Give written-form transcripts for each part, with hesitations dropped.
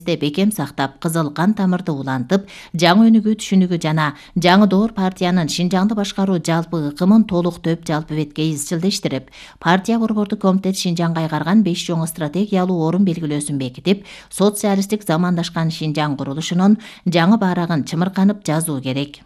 бекем сактап, кызыл кан тамырды улантып, жаңы өнүгүү түшүнүгү жана жаңы доор партиянын Шинжаңды башкаруу жалпы ыкымын толук төп жалпы бетке изчилдештирип, партия борбордук комитет Шинжаңга айгарган 5 жоң стратегиялуу орун белгилөөсүн бекитип, социалисттик замандашкан Шинжаң курулушунун жаңы баарагын чымырканып жазуу керек.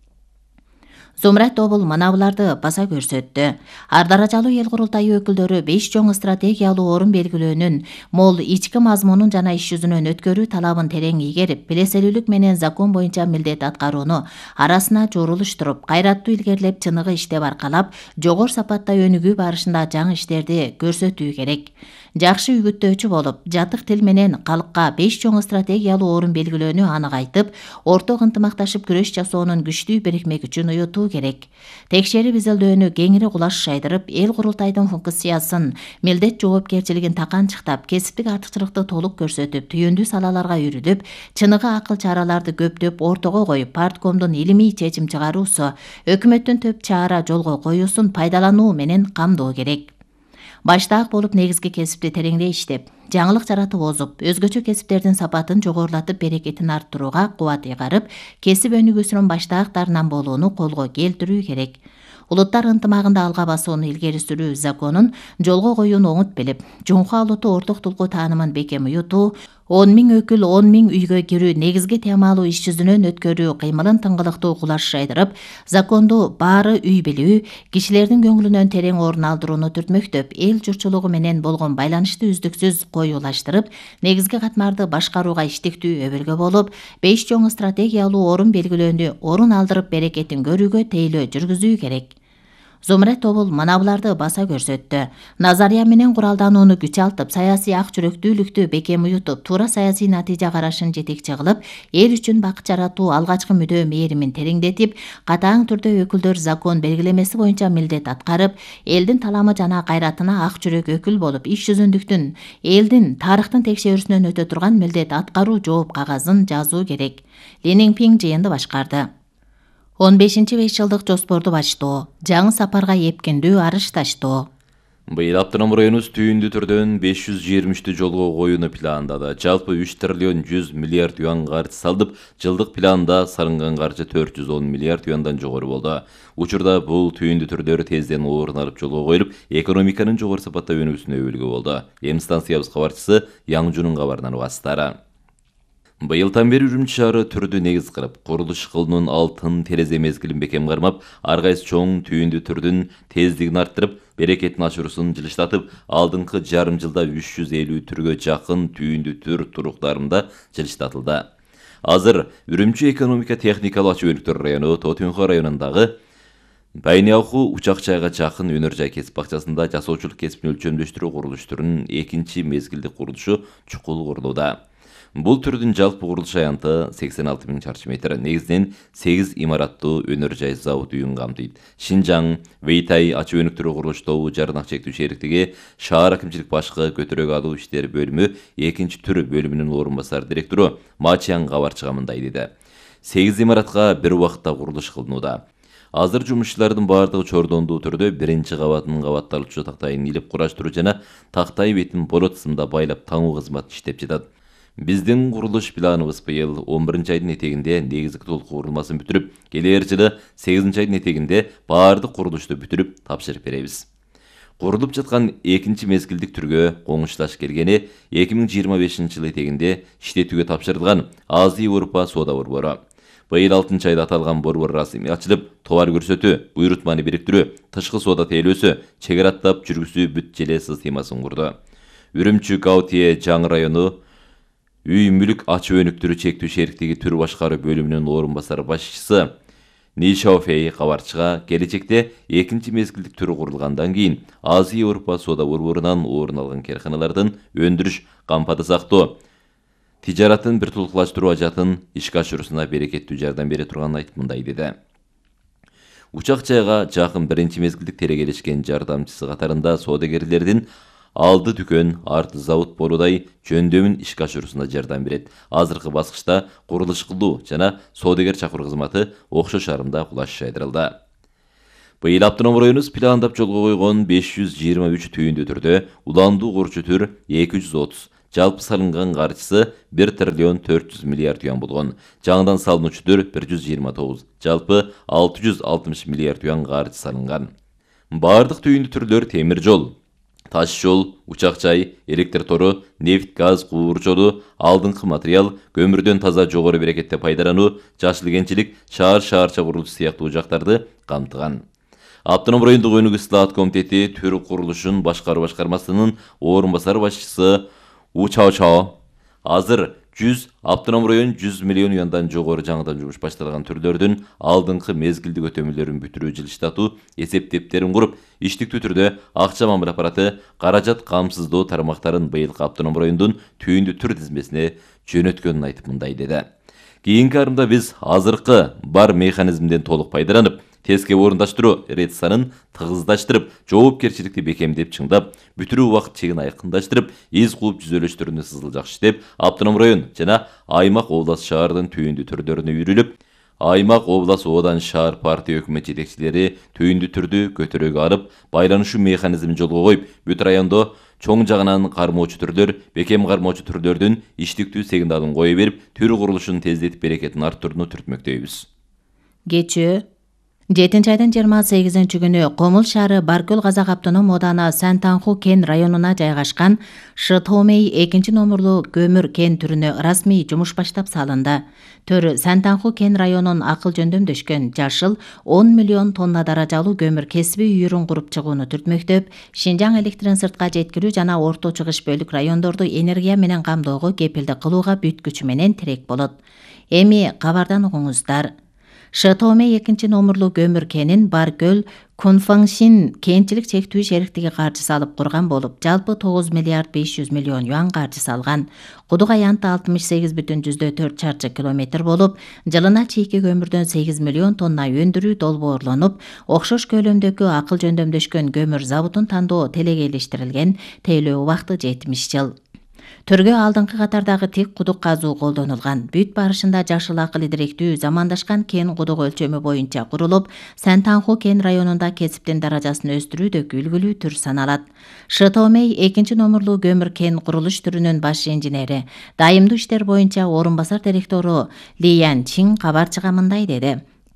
Зумрат тобул мына буларды баса көрсөттү. Ар даражалуу эл курултайы өкүлдөрү 5 жоң стратегиялуу орун белгилөөнүн мол ички мазмунун жана иш жүзүнөн өткөрүү талабын терең ийгерип, билеселүүлүк менен закон боюнча милдет аткарууну арасына жорулуштуруп, кайраттуу илгерилеп, чыныгы иштеп аркалап, жогору сапатта өнүгүү барышында жаңы иштерди көрсөтүү керек. Жакшы үгүттөөчү болуп, жатык тил менен калкка 5 жоң стратегиялуу орун белгилөөнү анык айтып, орток ынтымакташып күрөш жасоонун күчтүү бирикме күчүн уютуу керек. Текшерип изилдөөнү кеңири кулаш шайдырып, эл курултайдын функциясын, милдет жоопкерчилигин таканчыктап, кесиптик артыкчылыкты толук көрсөтүп, түйүндүү салаларга үйрүлүп, чыныгы акыл чараларды көптөп ортого коюп, парткомдун илимий чечим чыгаруусу, өкмөттүн төп чаара жолго коюусун пайдалануу менен камдоо керек. Баштаак болуп негизги кесипти тереңдей иштеп, жаңылык жаратып озуп, өзгөчө кесиптердин сапатын жогорулатып, берекетин арттырууга кубат ыйгарып, кесип өнүгүүсүнүн баштаактарынан болууну колго келтирүү керек. Улуттар ынтымагында алга басууну илгери сүрүү законун жолго коюуну оңут билип, жоңку алууту орток тулкуу таанымын бекем уютуу, 10 000 өкүл 10 000 үйгө кирүү негизги темалуу иш жүзүнөн өткөрүү кыймылын тыңгылыктуу кулаш шайдырып, законду баары үй билүү, кишилердин көңүлүнөн терең орун алдырууну түртмөктөп, эл журтчулугу менен болгон байланышты үздүксүз коюулаштырып, негизги катмарды башкарууга иштиктүү өбөлгө болуп, 5 жоң стратегиялуу орун белгилөөнү орун алдырып, берекетин көрүүгө тейлөө жүргүзүү керек. Зумрат тобул мына буларды баса көрсөттү. Назария менен куралданууну күч алтып, саясий ак жүрөктүүлүктү бекем уютуп, туура саясий натыйжа карашын жетекчи кылып, эл үчүн бакыт жаратуу алгачкы мүдөө мээримин тереңдетип, катаң түрдө өкүлдөр закон белгилемеси боюнча милдет аткарып, элдин таламы жана кайратына ак жүрөк өкүл болуп, иш жүзүндүктүн, элдин тарыхтын текшерүүсүнөн өтө турган милдет аткаруу жооп кагазын жазуу керек. Ленин Пиң жыйынды башкарды. 15-5 жылдык жоспорду баштоо, жаңы сапарга эпкиндүү арыш таштоо. Быйыл автоном районубуз түйүндүү түрдөн 523 жолго коюуну пландады. Жалпы 3 триллион 100 миллиард юан каржы салдып, жылдык планда салынган каржы 410 миллиард юандан жогору болду. Учурда бул түйүндүү түрдөр тезден орун алып жолго коюлуп, экономиканын жогору сапатта өнүгүүсүнө өбөлгө болду. Эми станциябыз кабарчысы Яңжунун кабарынан угасыздар. Быйылдан бери Үрүмчү шаары түрдү негиз кылып, курулуш кылуунун алтын терезе мезгилин бекем кармап, ар кайсы чоң түйүндүү түрдүн тездигин арттырып, берекетин ашуусун жылыштатып, алдыңкы жарым жылда 350 түргө жакын түйүндүү түр туруктарында жылыштатылды. Азыр Үрүмчү экономика техникалык ачуу-өнүктөр району Тотунха районундагы Байниаху учак жайга жакын өнөр жай кесип бакчасында жасоочулук кесипин өлчөмдөштүрүү курулуштурунун экинчи мезгилдик курулушу чукул курулууда. Бул түрдүн жалпы курулуш аянты 86 000 чарчы метр. Негизинен 8 имараттуу өнөр жай завод үйүн камтыйт. Шинжаң Вейтай ачуу-өнүктөрүү курулуш тобу жарнак чектүү шериктиги шаар акимчилик башкы көтөрөк алуу иштери бөлүмү экинчи түр бөлүмүнүн орун басар директору Мачияң кабарчыга мындай деди. 8 имаратка бир убакытта курулуш кылынууда. Азыр жумушчулардын баардыгы чордондуу түрдө биринчи кабатынын кабатталуучу тактайын илип кураштыруу жана тактай бетин болот сымда байлап таңуу кызматы иштеп жатат. Биздин курулуш планыбыз быйыл 11 айдын этегинде негизги толуку курулмасын бүтүрүп, келер жылы 8 айдын этегинде баардык курулушту бүтүрүп тапшырып беребиз. Курулуп жаткан экинчи мезгилдик түргө коңушташ келгени 2025 жыл этегинде иштетүүгө тапшырылган Азия Европа соода борбору. Быйыл 6 айда аталган борбор расмий ачылып, товар көрсөтүү, буйрутманы бириктирүү, тышкы соода тейлөөсү, чек ара аттап жүргүзүү бүт желе системасын курду. Үрүмчү Гаутие жаңы району үй мүлүк ачуу-өнүктөрүү чектүү шериктиги түр башкаруу бөлүмүнүн орун басар башчысы Нишаофей кабарчыга келечекте экинчи мезгилдик түрү курулгандан кийин Азия Европа соода борборунан орун алган карканалардын өндүрүш, кампады сактоо, тижаратын бир тулкулаштыруу ажатын ишке ашыруусуна берекеттүү жардам бере турганын айтып мындай деди. Учак жайга жакын биринчи мезгилдик терегелешкен жардамчысы катарында соодагерлердин алды дүкөн, арты завод болудай жөндөмүн ишке ашыруусуна жардам берет. Азыркы баскычта курулуш кылуу жана соодагер чакыруу кызматы окшош арымда кулаш шайдырылды. Быйыл автоном районубуз пландап жолго койгон 523 түйүндүү түрдө уландуу корчу түр 230, Жалпы салынган каржысы 1 триллион 400 миллиард юан болгон. Жаңыдан салынуучу төр 129. Жалпы 660 миллиард юан каржы салынган. Бардык түйүндү түрлөр темир жол, таш жол, учак жай, электр тору, нефт, газ, куур жолу, алдыңкы материал, көмүрдөн таза жогору берекетте пайдалануу, жашыл кенчилик, шаарча курулушу сыяктуу жактарды камтыган. Автоном райондук өнүгүү ислаат комитети төр курулушун башкаруу башкармасынын орун басары башчысы У Чао азыр автоном район 100 миллион юандан жогору жаңыдан жумуш башталган түрлөрдүн алдыңкы мезгилдик өтөмөлөрүн бүтүрүү жылыштатуу эсептептерин куруп, иштиктүү түрдө акча мамиле аппараты каражат камсыздоо тармактарын быйылкы автоном райондун түйүндү түр тизмесине жөнөткөнүн айтып мындай деди. Кийинки арымда биз азыркы бар механизмден толук пайдаланып, тезге орундаштыруу санын тыгыздаштырып, жоопкерчиликти бекемдеп чыңдап, бүтүрүү убакыт чегин айкындаштырып, из кууп жүзөлөштөрүнө сызылжак иштеп, автоном район жана аймак облас шаардын түйүндү түрлөрүнө үйрүлүп, аймак облас одан шаар партия өкмөт жетекчилери түйүндү түрдү көтөрөгө алып, байланышуу механизмин жолго коюп, бүт райондо чоң жагынан кармоочу түрлөр, бекем кармоочу түрлөрдүн иштиктүү сигналын кое берип, төр курулушун тездетип берекетин арттырууну түртмөктөйбүз. Кечээ 7 айдын 28-күнү Комул шаары Баркөл Казак автоном ооданы Сантанху кен районуна жайгашкан Шытомей 2 номерлуу көмүр кен түрүнө расмий жумуш баштап салынды. Төр Сантанху кен районун акыл жөндөмдөшкөн жашыл 10 миллион тонна даражалуу көмүр кесиби үйүрүн куруп чыгууну түртмөктөп, Шинжаң электрин сыртка жеткирүү жана орто чыгыш бөлүк райондорду энергия менен камдоого кепилдик кылууга бүт күчү менен тирек болот. Эми кабардан угуңуздар. Шытомей 2 номерлуу көмүр кенин Баркөл Кунфаңшин кенчилик чектүү шериктиги каржы салып курган болуп, жалпы 9 миллиард 500 миллион юан каржы салган. Кудук аянты 68,4 чарчы километр болуп, жылына чийки көмүрдөн 8 миллион тонна өндүрүү долбоорлонуп, окшош көлөмдөгү акыл жөндөмдөшкөн көмүр заводун тандоо телегейлештирилген, тейлөө убакыты 70 жыл. Төргө алдыңкы катардагы тик кудук казуу колдонулган. Бүт барышында жашыл акыл идиректүү замандашкан кен кудук өлчөмү боюнча курулуп, Сантанху кен районунда кесиптин даражасын өстүрүүдө үлгүлүү түр саналат. Шытомей 2 номерлуу көмүр кен курулуш түрүнүн баш инженери, дайымдуу иштер боюнча орун басар директору Ли Ян Чин кабарчыга мындай деди.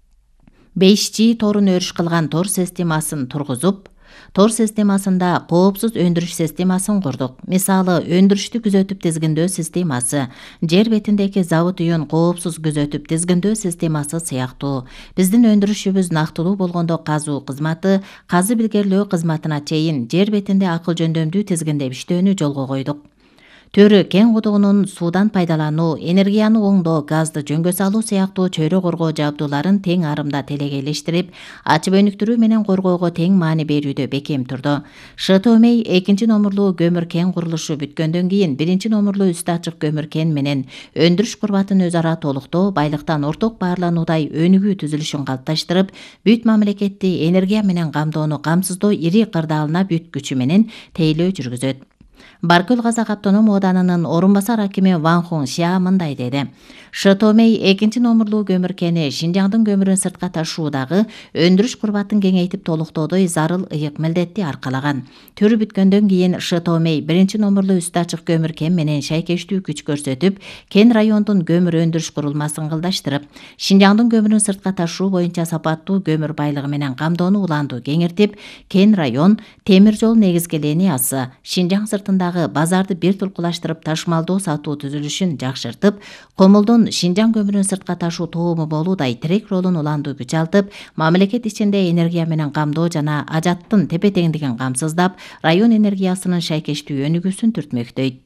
5G торун өрүш кылган тор системасын тургузуп, тор системасында коопсуз өндүрүш системасын курдук. Мисалы, өндүрүштү күзөтүп тизгиндөө системасы, жер бетиндеги завод үйүн коопсуз күзөтүп тизгиндөө системасы сыяктуу. Биздин өндүрүшүбүз нактылуу болгондо казуу кызматы, казы билгерлөө кызматына чейин жер бетинде акыл жөндөмдүү тизгиндеп иштөөнү жолго койдук. Төрү кен кудугунун суудан пайдалануу, энергияны оңдоо, газды жөнгө салуу сыяктуу чөйрө коргоо жабдууларын тең арымда телегейлештирип, ачып өнүктүрүү менен коргоого тең маани берүүдө бекем турду. Шытомей 2 номерлуу көмүр кен курулушу бүткөндөн кийин 1 номерлуу үстү ачык көмүр кен менен өндүрүш курбатын өз ара толуктоо, байлыктан орток баарлануудай өнүгүү түзүлүшүн калыпташтырып, бүт мамлекетти энергия менен камдоону камсыздоо ири кырдаалына бүт күчү менен тейлөө жүргүзөт. Баркөл Казак автоном ооданынын орун басар акими Ван Хун Шиа мындай деди. Шытомей 2 номерлуу көмүр кени Шинжаңдын көмүрүн сыртка ташуудагы өндүрүш курбатын кеңейтип толуктоодой зарыл ыйык милдетти аркалаган. Төрү бүткөндөн кийин Шытомей 1 номерлуу үстү ачык көмүр кен менен шайкештүү күч көрсөтүп, кен райондун көмүр өндүрүш курулмасын кылдаштырып, Шинжаңдын көмүрүн сыртка ташуу боюнча сапаттуу көмүр байлыгы менен камдоону уланду кеңиртип, кен район темир жол негизги линиясы Шинжаң сыртындагы базарды бир тулкулаштырып ташмалдоо сатуу түзүлүшүн жакшыртып, Комулдун Шинжаң көмүрүн сыртка ташуу тоому болуудай тирек ролун уланду күч алтып, мамлекет ичинде энергия менен камдоо жана ажаттын тепе-теңдигин камсыздап, район энергиясынын шайкештүү өнүгүүсүн түртмөктөйт.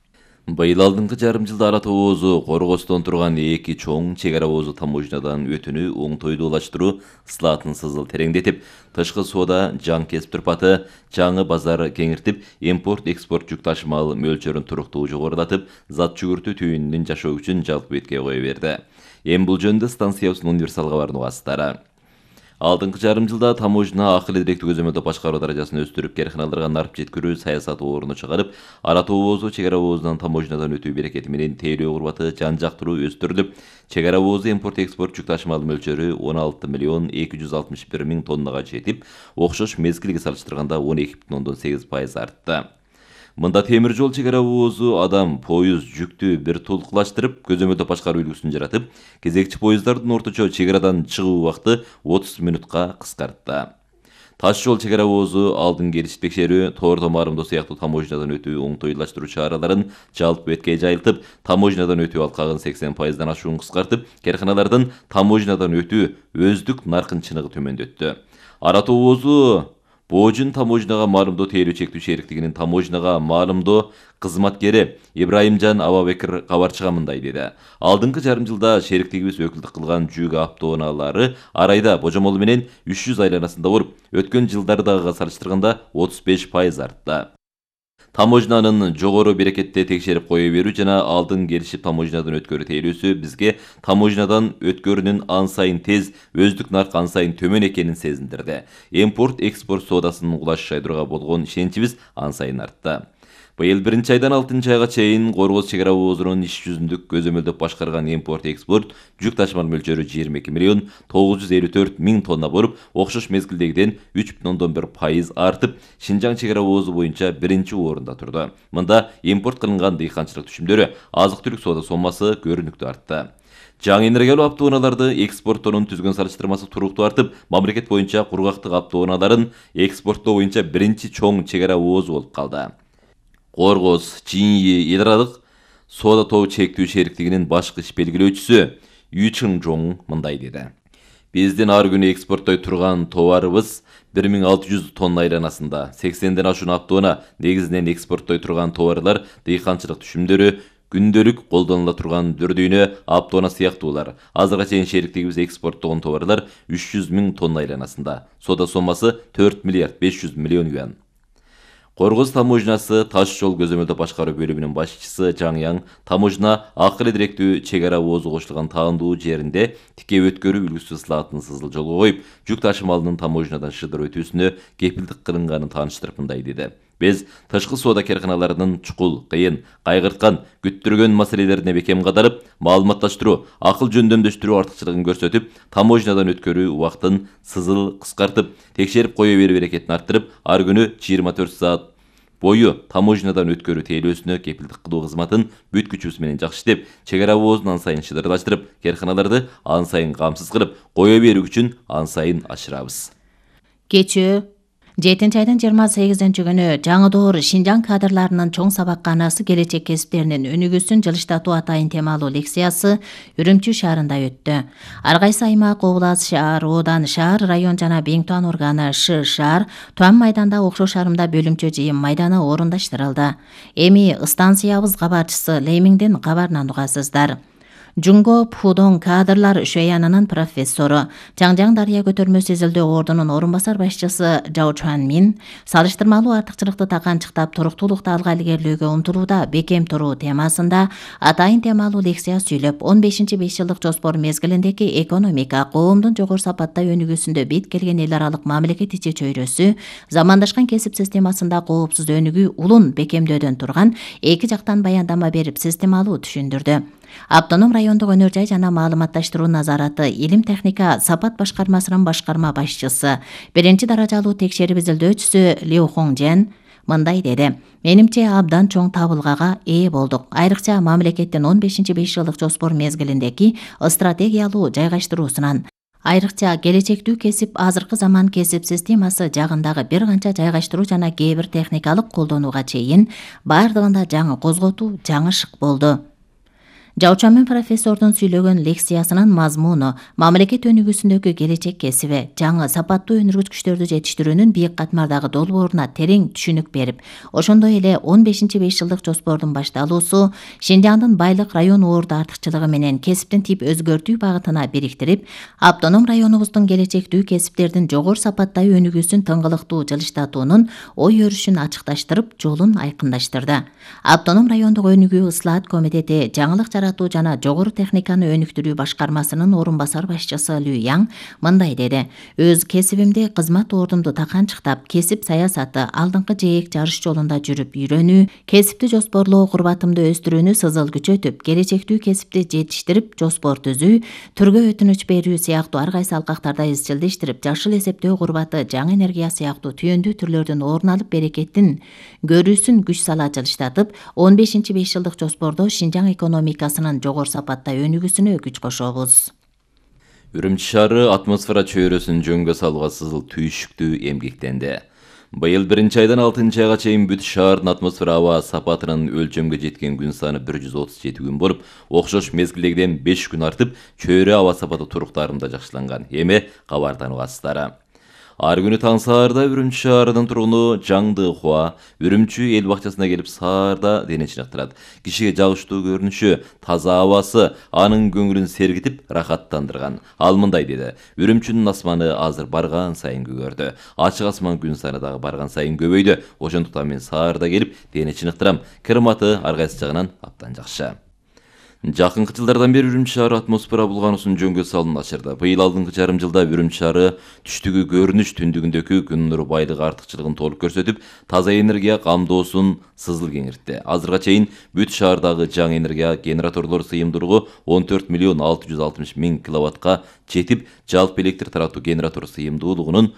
Быйыл алдыңкы жарым жылда Ара тоо оозу коргостон турган 2 чоң чек ара оозу таможнядан өтүүнү оңтойлуулаштыруу ыслаатын сызыл тереңдетип, тышкы соода жаң кесип турпаты, жаңы базар кеңиртип, импорт-экспорт жүк ташымал мөлчөрүн туруктуу жогорулатып, зат жүгүртүү түйүнүнүн жашоо үчүн жалпы бетке кое берди. Эми бул жөнүндө станциябыздын универсал кабарынын угасыздары. Алдыңкы жарым жылда таможня акыл идиректүү көзөмөлдөө башкаруу даражасын өстүрүп, карханаларга нарып жеткирүү саясаты ордуна чыгарып, Ара тоо оозу чек ара оозунан таможнядан өтүү берекети менен тейлөө курбаты жан жактыруу өстүрүлүп, чек ара оозу импорт-экспорт жүк ташымал мөлчөрү 16 миллион 261 миң тоннага жетип, окшош мезгилге салыштырганда 12,8% артты. Мында темир жол чек ара оозу адам, поезд, жүктү бир толкулаштырып, көзөмөлдө башкаруу үлгүсүн жаратып, кезекчи поезддардын орточо чек арадан чыгуу убакыты 30 минутка кыскартты. Таш жол чек ара оозу алдын келиш текшерүү, тоордо марымдоо сыяктуу таможнядан өтүү оңтойлаштыруу чараларын жалпы бетке жайылтып, таможнядан өтүү алкагын 80%дан ашуун кыскартып, карканалардын таможнядан өтүү өздүк наркын чыныгы төмөндөттү. Арат оозу Боожун таможняга маалымдоо тейлөө чектүү шериктигинин таможняга маалымдоо кызматкери Ибраимжан Абабекир кабарчыга мындай деди. Алдыңкы жарым жылда шериктигибиз өкүлдүк кылган жүк автоунаалары ар айда божомолу менен 300 айланасында болуп, өткөн жылдардагыга салыштырганда 35% артты. Таможнанын жогору берекетте текшерип кое берүү жана алдын келишип таможнядан өткөрүү тейлөөсү бизге таможнядан өткөрүүнүн ан сайын тез, өздүк нарк ан сайын төмөн экенин сезиндирди. Импорт-экспорт соодасынын улашыш айдырууга болгон ишеничибиз ан сайын артты. Быйыл 1-айдан 6-айга чейин Коргоз чек ара оозунун иш жүзүндүк көзөмөлдөп башкарган импорт-экспорт жүк ташымал мөлчөрү 22 миллион 954 миң тонна болуп, окшош мезгилдегиден 3,1% артып, Шинжаң чек ара оозу боюнча 1-орунда турду. Мында импорт кылынган дыйканчылык түшүмдөрү, азык-түлүк соода соммасы көрүнүктүү артты. Жаңы энергиялуу автоунааларды экспорттоонун түзгөн салыштырмасы туруктуу артып, мамлекет боюнча кургактык автоунааларын экспорттоо боюнча 1 чоң чек ара оозу болуп калды. Коргоз, Чиньи, эл аралык соода тобу чектүү шериктигинин башкы иш белгилөөчүсү Yu Ching-jong мындай деди. Биздин ар күнү экспорттой турган товарыбыз 1600 тонна айланасында, 80ден ашуун автоунаа, негизинен экспорттой турган товарлар, дыйканчылык түшүмдөрү, күндөлүк колдонула турган дүрдүйнө, автоунаа сыяктуулар. Азырга чейин шериктигибиз экспорттогон товарлар 300 миң тонна айланасында. Соода соммасы 4 миллиард 500 миллион юан. Коргоз таможнясы таш жол көзөмөлдө башкаруу бөлүмүнүн башчысы Жаңяң таможня акыл директүү чек ара оозу кошулган таандуу жеринде тике өткөрүү үлгүсү ысылаатын сызыл жолго коюп, жүк ташымалынын таможнядан шыдыр өтүүсүнө кепилдик кылынганын тааныштырып мындай деди. Биз тышкы соода карканаларынын чукул, кыйын, кайгырткан, күттүргөн маселелерине бекем кадалып, маалыматташтыруу, акыл жөндөмдөштүрүү артыкчылыгын көрсөтүп, таможнядан өткөрүү убактын сызыл кыскартып, текшерип кое берүү берекетин арттырып, ар күнү 24 саат бою таможнядан өткөрүү тейлөөсүнө кепилдик кылуу кызматын бүт күчүбүз менен жакшы иштеп, чек ара оозун ан сайын шыдырлаштырып, карканаларды ан сайын камсыз кылып, кое берүү күчүн ан сайын ашырабыз. Кечээ 7-айдын 28-күнү жаңы доор Шинжаң кадрларынын чоң сабакканасы келечек кесиптеринин өнүгүүсүн жылыштатуу атайын темалуу лекциясы Үрүмчү шаарында өттү. Ар кайсы аймак, област, шаар, оодан, шаар, район жана беңтуан органы шаар Туан майданда окшош арымда бөлүмчө жыйын майданы орундаштырылды. Эми станциябыз кабарчысы Леймиңден кабарынан угасыздар. Жунго Пхудон кадрлар шөянынын профессору, Жаңжаң Дарыя көтөрмө сезилдөө ордунун орун басар башчысы Жао Чуанмин салыштырмалуу артыкчылыкты таканчыктап туруктуулукту алга илгерилөөгө умтулууда бекем туруу темасында атайын темалуу лекция сүйлөп, 15-5 жылдык жоспор мезгилиндеги экономика, коомдун жогору сапаттай өнүгүүсүндө бет келген эл аралык мамлекет ичи чөйрөсү, замандашкан кесип системасында коопсуз өнүгүү улун бекемдөөдөн турган эки жактан баяндама берип системалуу түшүндүрдү. Автоном райондук өнөр жай жана маалыматташтыруу назараты илим техника сапат башкармасынын башкарма башчысы, 1-даражалуу текшерип изилдөөчүсү Лиу Хонgjен мындай деди. Менимче абдан чоң табылгага ээ болдук. Айрыкча мамлекеттин 15-5 жылдык жоспор мезгилиндеги стратегиялуу жайгаштыруусунан. Айрыкча келечектүү кесип азыркы заман кесип системасы жагындагы бир канча жайгаштыруу жана кээ бир техникалык колдонууга чейин бардыгында жаңы козготуу, жаңы шык болду. Жаучамын профессордун сүйлөгөн лекциясынын мазмуну мамлекет өнүгүүсүндөгү келечек кесиби, жаңы сапаттуу өнүргүчтөрдү жетиштирүүнүн бийик катмардагы долбооруна терең түшүнүк берип, ошондой эле 15-5 жылдык жоспордун башталуусу Шинжаңдын байлык район орду артыкчылыгы менен кесиптин тип өзгөртүү багытына бириктирип, автоном районубуздун келечектүү кесиптердин жогору сапаттай өнүгүүсүн тыңгылыктуу жылыштатуунун ой өрүшүн ачыкташтырып, жолун айкындаштырды. Автоном райондук өнүгүү ыслаат комитети жаңылык таратуу жана жогору техниканы өнүктүрүү башкармасынын орун басар башчысы Лю Яң мындай деди: өз кесибимди кызмат ордумду таканчыктап, кесип саясаты, алдыңкы жээк жарыш жолунда жүрүп үйрөнүү, кесипти жоспорлоо, курбатымды өстүрүүнү сызыл күчөтүп, келечектүү кесипти жетиштирип, жоспор түзүү, түргө өтүнүч берүү сыяктуу ар кайсы алкактарда изчилдештирип, жашыл эсептөө курбаты, жаңы энергия сыяктуу түйүндүү түрлөрдүн орун алып берекеттин көрүүсүн күч сала жылыштатып, 15-5 жылдык жоспордо Шинжаң экономикасынын жогору сапатта өнүгүүсүнө күч кошобуз. Үрүмчү шаары атмосфера чөйрөсүн жөнгө салууга сызыл түйшүктүү эмгектенди. Быйыл 1-айдан 6-айга чейин бүт шаардын атмосфера аба сапатынын өлчөмгө жеткен күн саны 137 күн болуп, окшош мезгилдегиден 5 күн артып, чөйрө аба сапаты туруктарында жакшыланган. Эми кабардан угасыздар. Ар күнү таң саарда Үрүмчү шаарынын тургуну Жаңды Хуа Үрүмчү эл бакчасына келип саарда дене чыныктырат. Кишиге жагыштуу көрүнүшү, таза абасы анын көңүлүн сергитип, рахаттандырган. Ал мындай деди: Үрүмчүнүн асманы азыр барган сайын көгөрдү. Ачык асман күн саны дагы барган сайын көбөйдү. Ошондуктан мен саарда келип дене чыныктырам. Климаты ар кайсы жагынан абдан жакшы. Жакынкы жылдардан бери Үрүмчү шаары атмосфера булгануусун жөнгө салууну ачырды. Быйыл алдыңкы жарым жылда Үрүмчү шаары түштүгү көрүнүш, түндүгүндөгү күн нуру байлыгы артыкчылыгын толук көрсөтүп, таза энергия камдоосун сызыл кеңиртти. Азырга чейин бүт шаардагы жаңы энергия генераторлор сыйымдуулугу 14.660.000 киловаттка жетип, жалпы электр таратуу генератор сыйымдуулугунун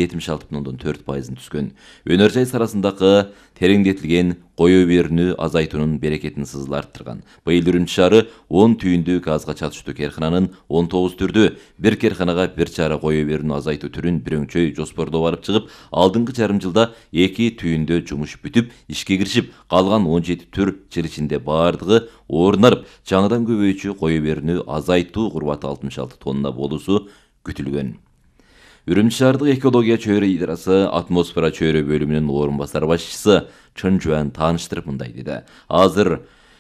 76,4%-ын түзгөн. Өнөр жай сарасындагы тереңдетилген кое берүүнү азайтуунун берекетин сызыл арттырган. Быйыл Үрүмчү шаары 10 түйүндүү газга чатыштуу керкананын 19 түрдүү, бир керканага бир чара кое берүүнү азайтуу түрүн бирөңчөй жоспордоп алып чыгып, алдыңкы жарым жылда 2 түйүндө жумуш бүтүп, ишке киришип, калган 17 түр жыл ичинде бардыгы орун алып, жаңыдан көбөйчү кое берүүнү азайтуу курбаты 66 тонна болуусу күтүлгөн. Үрүмчү шаардык экология чөйрө идарасы атмосфера чөйрө бөлүмүнүн орун басар башчысы Чын Жуан тааныштырып мындай деди: азыр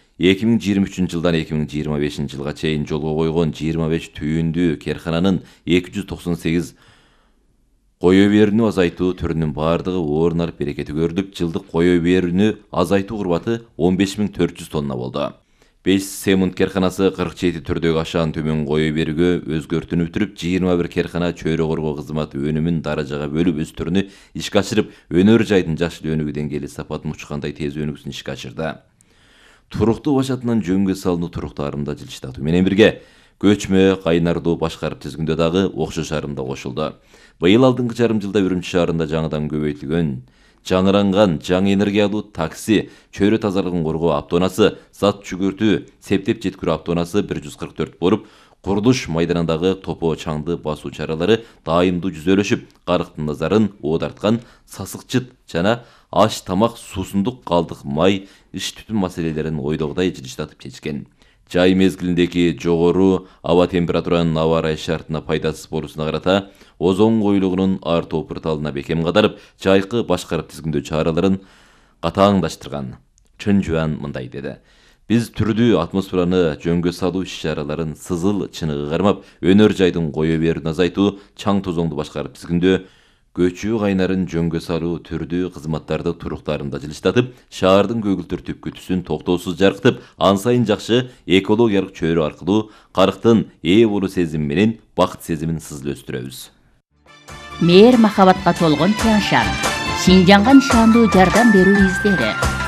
2023 жылдан 2025 жылга чейин жолго койгон 25 түйүндүү керкананын 298 кое берүүнү азайтуу түрүнүн бардыгы орун алып берекети көрүлүп, жылдык кое берүүнү азайтуу курбаты 15.400 тонна болду. 5 Семунд керканасы 47 түрдөгү ашаан төмөн кое берүүгө өзгөртүүнү бүтүрүп, 21 керкана чөйрө коргоо кызматы өнүмүн даражага бөлүп өз түрүнү ишке ашырып, өнөр жайдын жашыл өнүгүү деңгээли сапатын учкандай тез өнүгүүсүн ишке ашырды. Туруктуу башатынан жөнгө салынуу туруктарында жылыштатуу менен бирге көчмө кайнардуу башкарып тизгиндөө дагы окшош арымда кошулду. Быйыл алдыңкы жарым жылда Үрүмчү шаарында жаңыдан көбөйтүлгөн жаңыранган жаңы энергиялуу такси, чөйрө тазалыгын коргоо автоунасы, зат жүгүртүү, септеп жеткирүү автоунасы 144 болуп, курулуш майданындагы топо чаңды басуу чаралары дайымдуу жүзөлөшүп, карыктын назарын оодарткан сасыкчыт жана аш тамак, суусундук калдык май, иш түтүн маселелерин ойдогудай жылыштатып чечкен. Жай мезгилиндеги жогору аба температуранын аба ырайы шартына пайдасыз болуусуна карата озон коюлугунун артуу пырталына бекем кадарып, жайкы башкарып тизгиндөө чараларын катааңдаштырган. Чын Жуан мындай деди: биз түрдүү атмосфераны жөнгө салуу иш-чараларын сызыл чыныгы кармап, өнөр жайдын кое берүүнү азайтуу, чаң тозоңду башкарып тизгиндөө, көчүү кайнарын жөнгө салуу түрдүү кызматтарды туруктарында жылыштатып, шаардын көгүлтүр түпкүтүсүн токтоосуз жаркытып, ан сайын жакшы экологиялык чөйрө аркылуу карыктын ээ болуу сезими менен бакыт сезимин сызыл өстүрөбүз. Мээр махабатка толгон Тяншан, Шинжаңга нышандуу жардам берүү издери.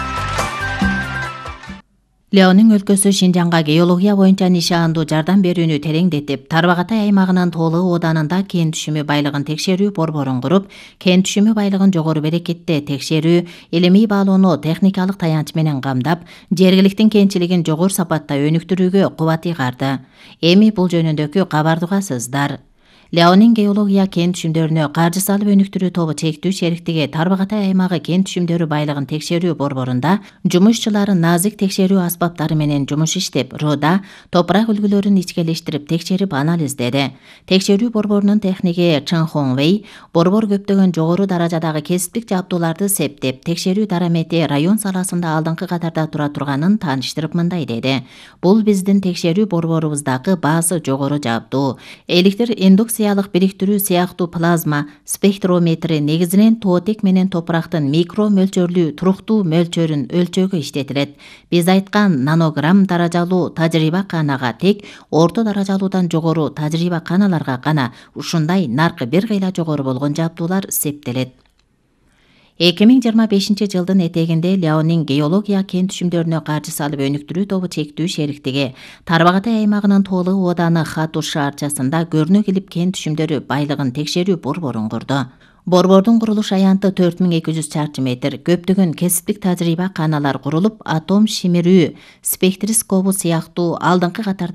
Леонун өлкөсү Шинжаңга геология боюнча нишаандуу жардам берүүнү тереңдетип, Тарбағатай аймагынын Тоолы ооданында кен түшүмү байлыгын текшерүү борборун куруп, кен түшүмү байлыгын жогору берекетте текшерүү, илимий баалоону техникалык таянч менен камдап, жергиликтин кенчилигин жогору сапатта өнүктүрүүгө кубат ыйгарды. Эми бул жөнүндөгү кабарды угасыздар. Леонин геология кен түшүмдөрүнө каржы салып өнүктүрүү тобу чектүү шериктиги Тарбағатай аймагы кен түшүмдөрү байлыгын текшерүү борборунда жумушчулары назик текшерүү аспаптары менен жумуш иштеп, руда топурак үлгүлөрүн ичкелештирип текшерип анализдеди. Текшерүү борборунун техниги Чын Хоңвей борбор көптөгөн жогору даражадагы кесиптик жабдууларды септеп, текшерүү дарамети район саласында алдыңкы катарда тура турганын тааныштырып мындай деди: бул биздин текшерүү борборубуздагы баасы жогору жабдуу. Электр индукция инерциялык бириктирүү сыяктуу плазма спектрометри негизинен тоотек менен топурактын микро мөлчөрлүү туруктуу мөлчөрүн өлчөөгө иштетилет. Биз айткан нанограмм даражалуу тажрыйба канага тек орто даражалуудан жогору тажрыйба каналарга гана ушундай наркы бир кыйла жогору болгон жабдуулар септелет. 2025 жылдын этегинде Ляонин геология кен түшүмдөрүнө каржы салып өнүктүрүү тобу чектүү шериктиги Тарбағатай аймагынын Тоолуу ооданы Хату шаарчасында көрүнө келип кен түшүмдөрү байлыгын текшерүү борборун курду. Борбордун курулуш аянты 4200 чарчы метр, көптөгөн кесиптик тажрыйба каналар курулуп, атом шимирүү спектроскопу сыяктуу алдыңкы катардагы